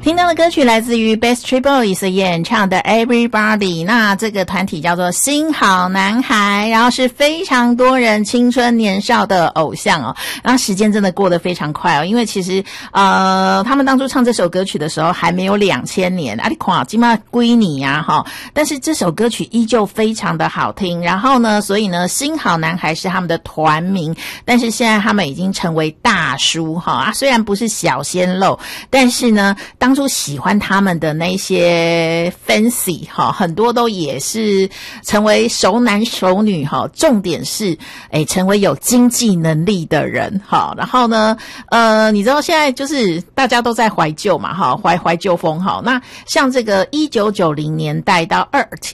听到的歌曲来自于 Backstreet Boys 演唱的 Everybody， 那这个团体叫做新好男孩，然后是非常多人青春年少的偶像哦。然后时间真的过得非常快哦，因为其实他们当初唱这首歌曲的时候还没有2000年，你看今嘛归你呀哈，但是这首歌曲依旧非常的好听。然后呢，所以呢，新好男孩是他们的团名，但是现在他们已经成为大叔哈虽然不是小鲜肉，但是呢，当初喜欢他们的那些 fancy 很多都也是成为熟男熟女重点是成为有经济能力的人然后呢你知道现在就是大家都在怀旧嘛怀旧风那像这个1990年代到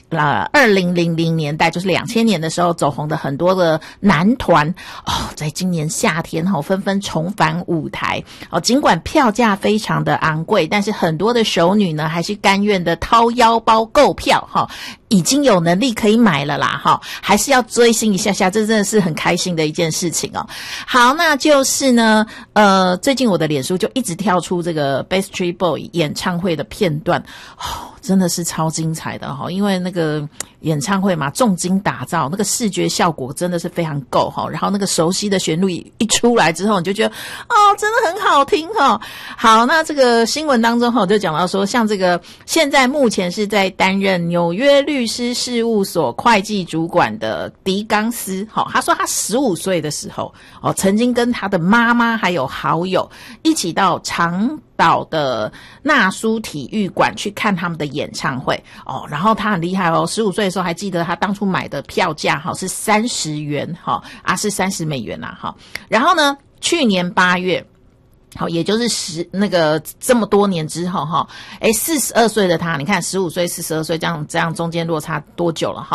2000年代，就是2000年的时候走红的很多的男团在今年夏天纷纷重返舞台尽管票价非常的昂贵，但是很多的熟女呢还是甘愿的掏腰包购票已经有能力可以买了啦还是要追星一下下，这真的是很开心的一件事情好，那就是呢最近我的脸书就一直跳出这个 Backstreet Boys 演唱会的片段真的是超精彩的因为那个演唱会嘛，重金打造，那个视觉效果真的是非常够然后那个熟悉的旋律一出来之后，你就觉得真的很好听好，那这个新闻当中就讲到说，像这个现在目前是在担任纽约律师事务所会计主管的狄刚斯他说他15岁的时候曾经跟他的妈妈还有好友一起到长岛的纳苏体育馆去看他们的演唱会然后他很厉害15岁的时候还记得他当初买的票价是30元是30美元啦然后呢去年8月也就是这么多年之后42岁的他，你看15岁42岁这样中间落差多久了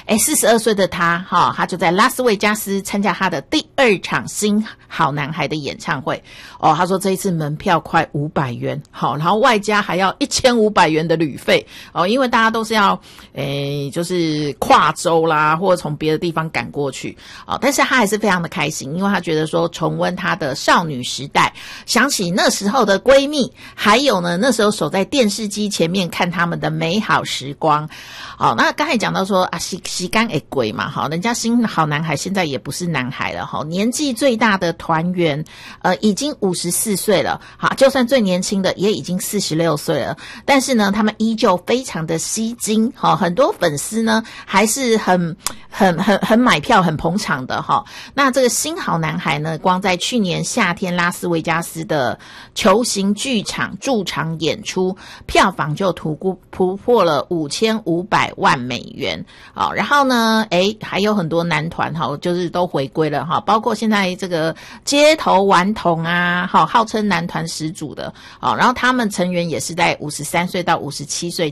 42岁的他他就在拉斯维加斯参加他的第2场新好男孩的演唱会他说这一次门票快500元然后外加还要1500元的旅费因为大家都是要就是跨州啦或者从别的地方赶过去但是他还是非常的开心，因为他觉得说重温他的少女时代，想起那时候的闺蜜，还有呢那时候守在电视机前面看他们的美好时光那刚才讲到说时间会过嘛人家新好男孩现在也不是男孩了年纪最大的团员已经54岁了就算最年轻的也已经46岁了，但是呢他们依旧非常的吸睛很多粉丝呢还是很买票很捧场的那这个新好男孩呢，光在去年夏天拉斯维加斯的球形剧场驻场演出，票房就突破了5500万美元然后呢还有很多男团就是都回归了包括现在这个街头顽童啊号称男团始祖的然后他们成员也是在53岁到57岁